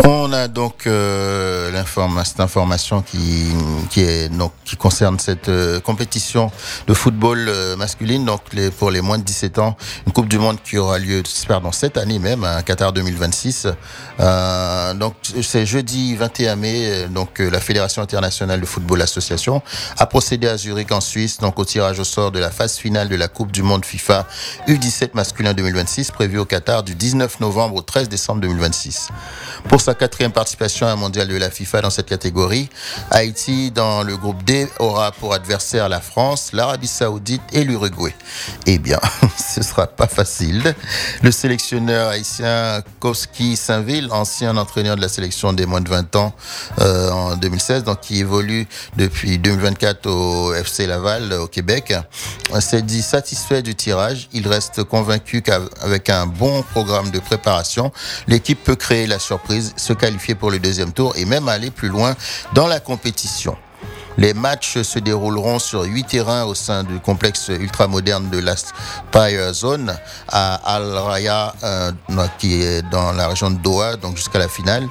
On a donc cette information qui concerne cette compétition de football masculine, donc pour les moins de 17 ans, une Coupe du Monde qui aura lieu cette année même, à Qatar 2026. Donc c'est jeudi 21 mai, donc la Fédération internationale de football association a procédé à Zurich en Suisse, donc au tirage au sort de la phase finale de la Coupe du Monde FIFA U17 masculin 2026, prévue au Qatar du 19 novembre au 13 décembre 2026. Pour sa 4e participation à un mondial de la FIFA dans cette catégorie, Haïti, dans le groupe D, aura pour adversaire la France, l'Arabie Saoudite et l'Uruguay. Eh bien, ce sera pas facile. Le sélectionneur haïtien Koski Saint-Ville, ancien entraîneur de la sélection des moins de 20 ans en 2016, donc qui évolue depuis 2024 au FC Laval au Québec, s'est dit satisfait du tirage. Il reste convaincu qu'avec un bon programme de préparation, l'équipe peut créer la surprise, se qualifier pour le deuxième tour et même aller plus loin dans la compétition. Les matchs se dérouleront sur 8 terrains au sein du complexe ultramoderne de l'Aspire Zone à Al Raya, qui est dans la région de Doha, donc jusqu'à la finale,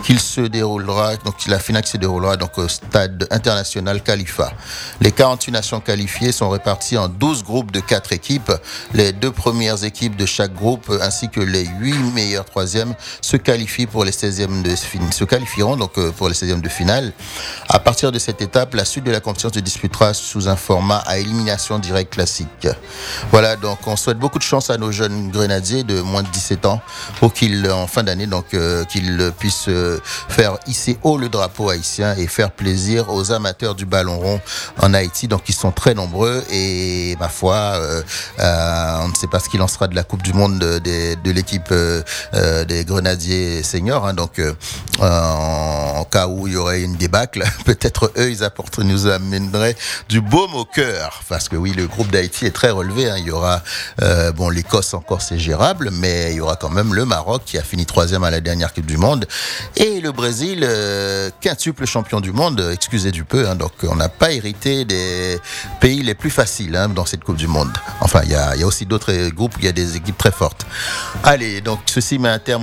la finale qui se déroulera donc au stade international Khalifa. Les 48 nations qualifiées sont réparties en 12 groupes de 4 équipes. Les 2 premières équipes de chaque groupe ainsi que les 8 meilleurs troisièmes se qualifieront donc pour les 16e de finale. À partir de cette étape, la suite de la compétition se disputera sous un format à élimination directe classique. Voilà, donc on souhaite beaucoup de chance à nos jeunes grenadiers de moins de 17 ans pour qu'ils, en fin d'année, qu'ils puissent faire hisser haut le drapeau haïtien et faire plaisir aux amateurs du ballon rond en Haïti, donc ils sont très nombreux et ma foi, on ne sait pas ce qu'il en sera de la Coupe du Monde de l'équipe des grenadiers seniors, en cas où il y aurait une débâcle, peut-être eux nous amèneraient du baume au cœur, parce que oui, le groupe d'Haïti est très relevé, il y aura l'Écosse encore, c'est gérable, mais il y aura quand même le Maroc qui a fini 3e à la dernière Coupe du Monde et le Brésil, quintuple champion du monde, excusez du peu, donc on n'a pas hérité des pays les plus faciles dans cette Coupe du Monde. Enfin, il y a aussi d'autres groupes où il y a des équipes très fortes. Allez, donc ceci met un terme